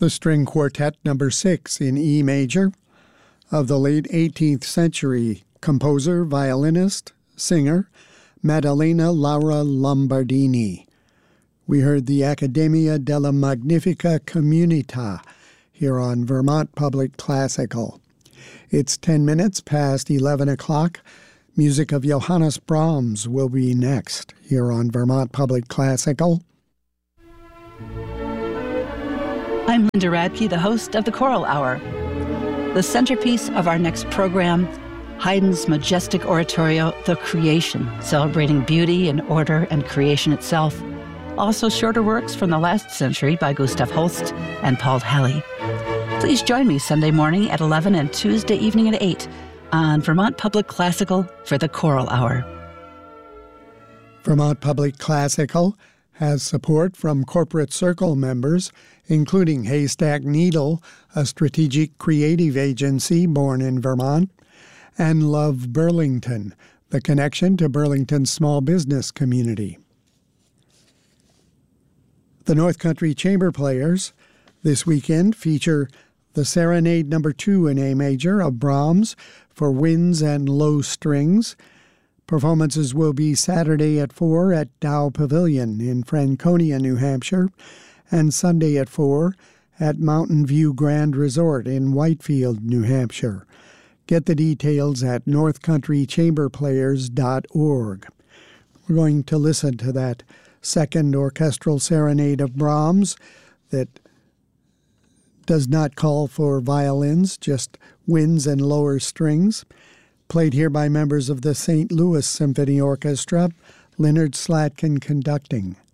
the String Quartet No. 6 in E major of the late 18th century composer, violinist, singer, Maddalena Laura Lombardini. We heard the Accademia della Magnifica Comunità here on Vermont Public Classical. It's 10 minutes past 11 o'clock. Music of Johannes Brahms will be next here on Vermont Public Classical. I'm Linda Radke, the host of the Choral Hour. The centerpiece of our next program, Haydn's majestic oratorio, The Creation, celebrating beauty and order and creation itself. Also shorter works from the last century by Gustav Holst and Paul Halley. Please join me Sunday morning at 11 and Tuesday evening at 8 on Vermont Public Classical for the Choral Hour. Vermont Public Classical has support from Corporate Circle members, including Haystack Needle, a strategic creative agency born in Vermont, and Love Burlington, the connection to Burlington's small business community. The North Country Chamber Players this weekend feature the Serenade No. 2 in A major of Brahms for winds and low strings. Performances will be Saturday at 4 at Dow Pavilion in Franconia, New Hampshire, and Sunday at 4 at Mountain View Grand Resort in Whitefield, New Hampshire. Get the details at northcountrychamberplayers.org. We're going to listen to that second orchestral serenade of Brahms that does not call for violins, just winds and lower strings, played here by members of the St. Louis Symphony Orchestra, Leonard Slatkin conducting.